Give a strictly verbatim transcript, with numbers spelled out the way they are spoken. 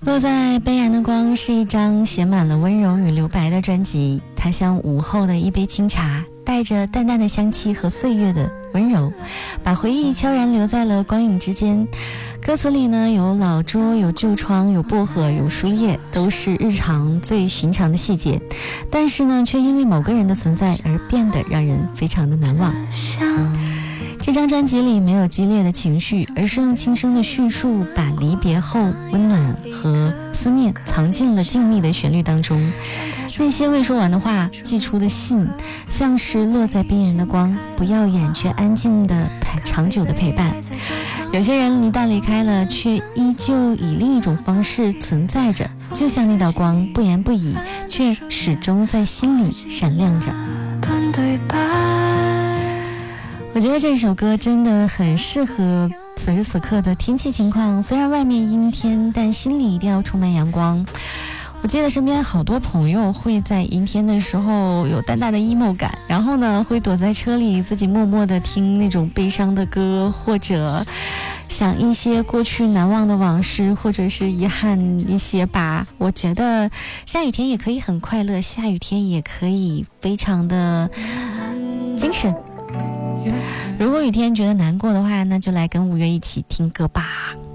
落在悲哀的光是一张写满了温柔与留白的专辑，它像午后的一杯清茶，带着淡淡的香气和岁月的温柔，把回忆悄然留在了光影之间。歌词里呢，有老桌，有旧窗，有薄荷，有树叶，都是日常最寻常的细节，但是呢，却因为某个人的存在而变得让人非常的难忘。这张专辑里没有激烈的情绪，而是用轻声的叙述把离别后温暖和思念藏进了静谧的旋律当中。那些未说完的话，寄出的信，像是落在边缘的光，不耀眼却安静的长久的陪伴。有些人一旦离开了，却依旧以另一种方式存在着，就像那道光，不言不语，却始终在心里闪亮着。我觉得这首歌真的很适合此时此刻的天气情况，虽然外面阴天，但心里一定要充满阳光。我记得身边好多朋友会在阴天的时候有淡淡的 emo 感，然后呢会躲在车里自己默默地听那种悲伤的歌，或者想一些过去难忘的往事，或者是遗憾一些吧。我觉得下雨天也可以很快乐，下雨天也可以非常的精神。如果雨天觉得难过的话，那就来跟五月一起听歌吧。